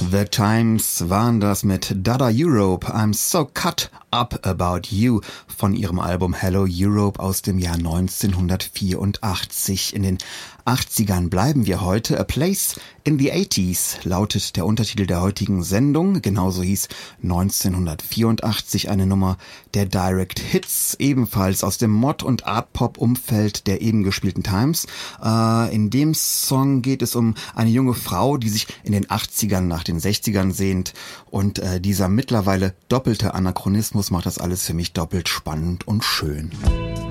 The Times waren das mit Dada Europe, I'm so cut up about you von ihrem Album Hello Europe aus dem Jahr 1984. In den 80ern bleiben wir heute. A Place in the 80s lautet der Untertitel der heutigen Sendung. Genauso hieß 1984 eine Nummer der Direct Hits, ebenfalls aus dem Mod- und Art-Pop-Umfeld der eben gespielten Times. In dem Song geht es um eine junge Frau, die sich in den 80ern nach den 60ern sehnt, und dieser mittlerweile doppelte Anachronismus macht das alles für mich doppelt spannend und schön.